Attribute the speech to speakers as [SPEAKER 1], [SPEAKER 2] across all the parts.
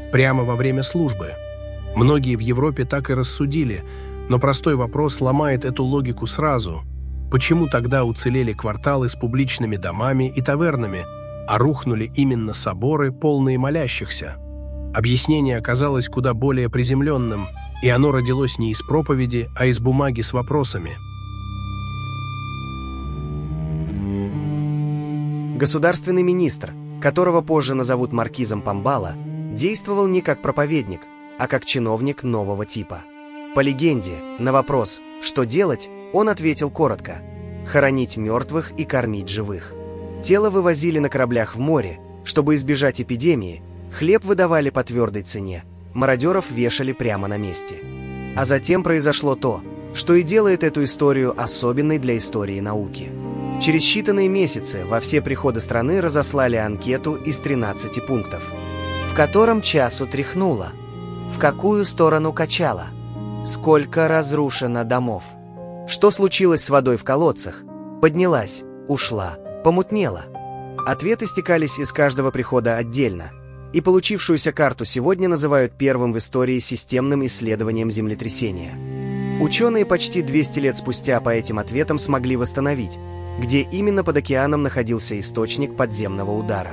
[SPEAKER 1] прямо во время службы. Многие в Европе так и рассудили, но простой вопрос ломает эту логику сразу. Почему тогда уцелели кварталы с публичными домами и тавернами, а рухнули именно соборы, полные молящихся? Объяснение оказалось куда более приземленным, и оно родилось не из проповеди, а из бумаги с вопросами.
[SPEAKER 2] Государственный министр, которого позже назовут маркизом Помбала, действовал не как проповедник, а как чиновник нового типа. По легенде, на вопрос «что делать?», он ответил коротко: «Хоронить мертвых и кормить живых». Тело вывозили на кораблях в море, чтобы избежать эпидемии, хлеб выдавали по твердой цене, мародеров вешали прямо на месте. А затем произошло то, что и делает эту историю особенной для истории науки. Через считанные месяцы во все приходы страны разослали анкету из 13 пунктов, в котором часу тряхнуло, в какую сторону качало, сколько разрушено домов, что случилось с водой в колодцах, поднялась, ушла, помутнела. Ответы стекались из каждого прихода отдельно, и получившуюся карту сегодня называют первым в истории системным исследованием землетрясения. Ученые почти 200 лет спустя по этим ответам смогли восстановить, где именно под океаном находился источник подземного удара.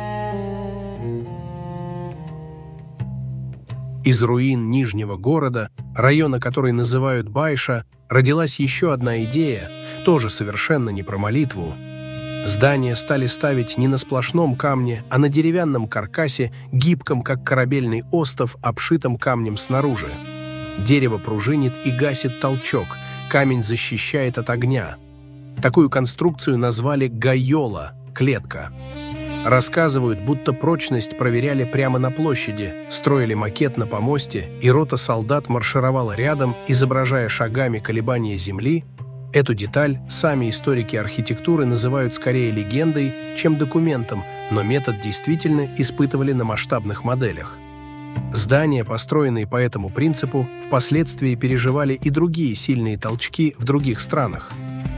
[SPEAKER 1] Из руин Нижнего города, района, который называют Байша, родилась еще одна идея, тоже совершенно не про молитву. Здания стали ставить не на сплошном камне, а на деревянном каркасе, гибком, как корабельный остов, обшитом камнем снаружи. Дерево пружинит и гасит толчок, камень защищает от огня. Такую конструкцию назвали «гайола» — клетка. Рассказывают, будто прочность проверяли прямо на площади, строили макет на помосте, и рота солдат маршировала рядом, изображая шагами колебания земли. Эту деталь сами историки архитектуры называют скорее легендой, чем документом, но метод действительно испытывали на масштабных моделях. Здания, построенные по этому принципу, впоследствии переживали и другие сильные толчки в других странах.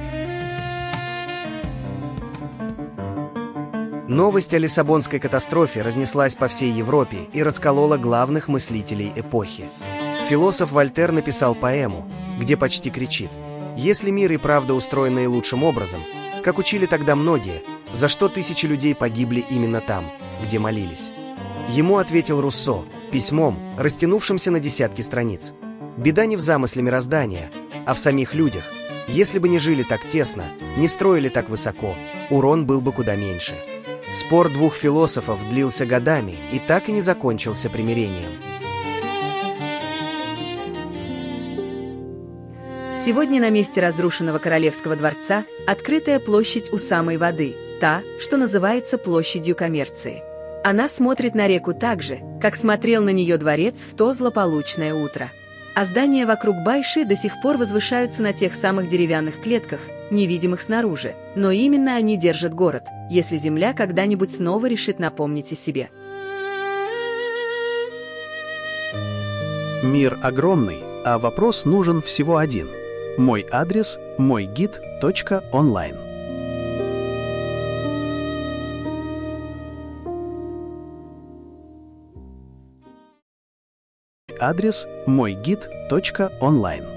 [SPEAKER 2] Новость о Лиссабонской катастрофе разнеслась по всей Европе и расколола главных мыслителей эпохи. Философ Вольтер написал поэму, где почти кричит: «Если мир и правда устроен наилучшим образом, как учили тогда многие, за что тысячи людей погибли именно там, где молились?» Ему ответил Руссо письмом, растянувшимся на десятки страниц. Беда не в замысле мироздания, а в самих людях. Если бы не жили так тесно, не строили так высоко, урон был бы куда меньше. Спор двух философов длился годами и так и не закончился примирением.
[SPEAKER 3] Сегодня на месте разрушенного Королевского дворца открытая площадь у самой воды, та, что называется площадью коммерции. Она смотрит на реку так же, как смотрел на нее дворец в то злополучное утро. А здания вокруг Байши до сих пор возвышаются на тех самых деревянных клетках, невидимых снаружи. Но именно они держат город, если земля когда-нибудь снова решит напомнить о себе.
[SPEAKER 4] Мир огромный, а вопрос нужен всего один. Мой адрес – moygid.online. Адрес – moygid.online.